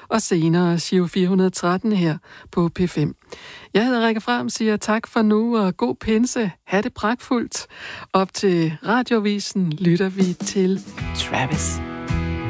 og senere Giro 413 her på P5. Jeg hedder Rikke Fram, siger tak for nu og god pinse. Ha' det pragtfuldt. Op til Radiovisen lytter vi til Travis.